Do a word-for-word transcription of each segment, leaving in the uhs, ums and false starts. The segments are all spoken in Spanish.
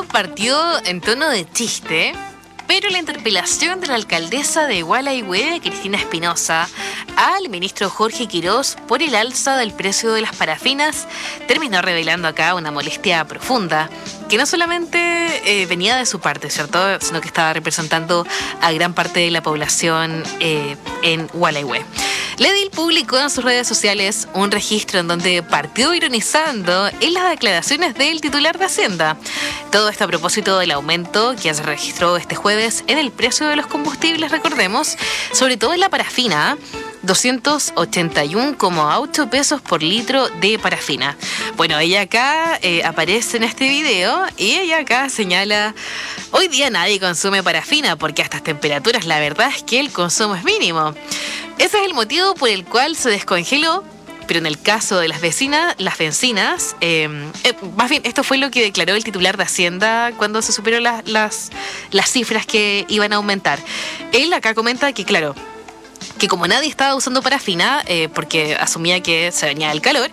partió en tono de chiste, pero la interpelación de la alcaldesa de Gualeguay, Cristina Espinosa, al ministro Jorge Quirós por el alza del precio de las parafinas terminó revelando acá una molestia profunda, que no solamente eh, venía de su parte, ¿cierto?, sino que estaba representando a gran parte de la población eh, en Gualeguay. La edil publicó en sus redes sociales un registro en donde partió ironizando en las declaraciones del titular de Hacienda. Todo esto a propósito del aumento que se registró este jueves en el precio de los combustibles, recordemos, sobre todo en la parafina, doscientos ochenta y uno coma ocho pesos por litro de parafina. Bueno, ella acá eh, aparece en este video y ella acá señala: hoy día nadie consume parafina porque a estas temperaturas la verdad es que el consumo es mínimo. Ese es el motivo por el cual se descongeló, pero en el caso de las vecinas, las bencinas, eh, eh, más bien esto fue lo que declaró el titular de Hacienda cuando se supieron las, las, las cifras que iban a aumentar. Él acá comenta que, claro, que como nadie estaba usando parafina, eh, porque asumía que se venía el calor,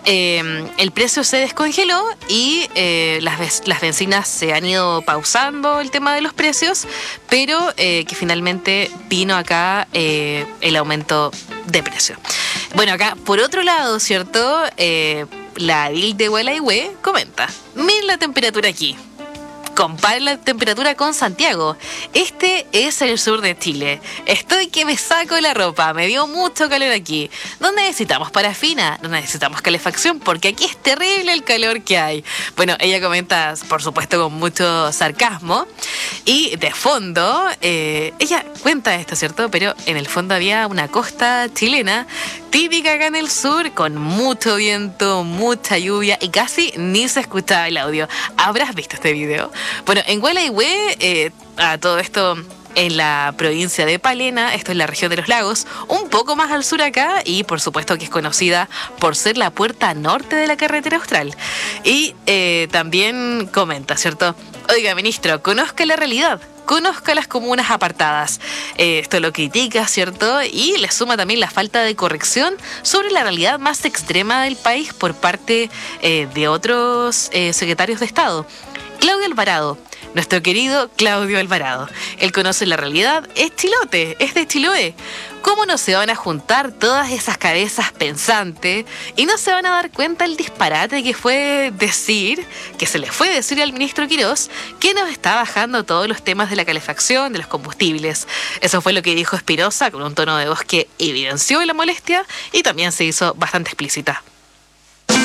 eh, el precio se descongeló y eh, las, las bencinas se han ido pausando el tema de los precios, pero eh, que finalmente vino acá eh, el aumento de precio. Bueno, acá, por otro lado, ¿cierto? Eh, la edil de Gualeguay comenta: miren la temperatura aquí. Comparen la temperatura con Santiago. Este es el sur de Chile. Estoy que me saco la ropa. Me dio mucho calor aquí. No necesitamos parafina, no necesitamos calefacción, porque aquí es terrible el calor que hay. Bueno, ella comenta, por supuesto, con mucho sarcasmo. Y de fondo, eh, ella cuenta esto, ¿cierto? Pero en el fondo había una costa chilena típica acá en el sur, con mucho viento, mucha lluvia y casi ni se escuchaba el audio. ¿Habrás visto este video? Bueno, en Gualeguay, eh, a todo esto en la provincia de Palena, esto es la región de los lagos, un poco más al sur acá, y por supuesto que es conocida por ser la puerta norte de la carretera austral. Y eh, también comenta, ¿cierto? Oiga, ministro, conozca la realidad. Conozca las comunas apartadas. Eh, esto lo critica, ¿cierto? Y le suma también la falta de corrección sobre la realidad más extrema del país por parte eh, de otros eh, secretarios de Estado. Claudio Alvarado, nuestro querido Claudio Alvarado. Él conoce la realidad, es chilote, es de Chiloé. ¿Cómo no se van a juntar todas esas cabezas pensantes y no se van a dar cuenta el disparate que fue decir, que se le fue decir al ministro Quirós, que nos está bajando todos los temas de la calefacción, de los combustibles? Eso fue lo que dijo Espinosa con un tono de voz que evidenció la molestia y también se hizo bastante explícita.